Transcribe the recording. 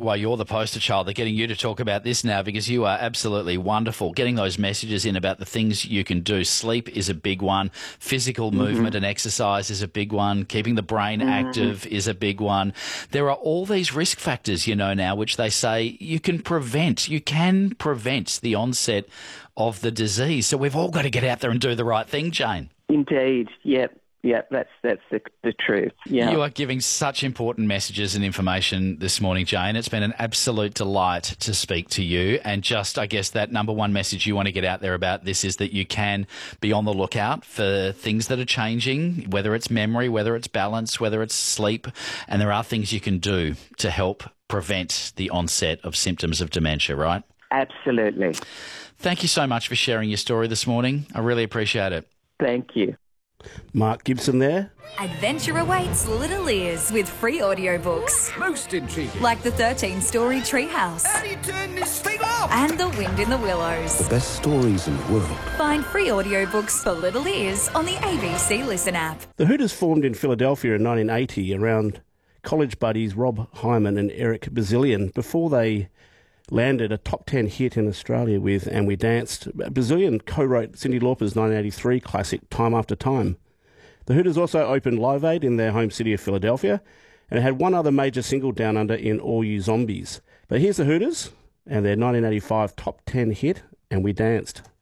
why you're the poster child. They're getting you to talk about this now because you are absolutely wonderful. Getting those messages in about the things you can do. Sleep is a big one. Physical movement and exercise is a big one. Keeping the brain active is a big one. There are all these risk factors, now, which they say you can prevent. You can prevent the onset of the disease. So we've all got to get out there and do the right thing, Jane. Indeed, yep. Yeah, that's the truth. Yeah. You are giving such important messages and information this morning, Jane. It's been an absolute delight to speak to you. And just, I guess, that number one message you want to get out there about this is that you can be on the lookout for things that are changing, whether it's memory, whether it's balance, whether it's sleep. And there are things you can do to help prevent the onset of symptoms of dementia, right? Absolutely. Thank you so much for sharing your story this morning. I really appreciate it. Thank you. Mark Gibson there. Adventure awaits Little Ears with free audiobooks. Most intriguing. Like the 13-story Treehouse. How do you turn this thing off? And The Wind in the Willows. The best stories in the world. Find free audiobooks for Little Ears on the ABC Listen app. The Hooters formed in Philadelphia in 1980 around college buddies Rob Hyman and Eric Bazillion before they landed a top 10 hit in Australia with And We Danced. Bazillion co-wrote Cyndi Lauper's 1983 classic Time After Time. The Hooters also opened Live Aid in their home city of Philadelphia and had one other major single down under in All You Zombies. But here's the Hooters and their 1985 top 10 hit And We Danced.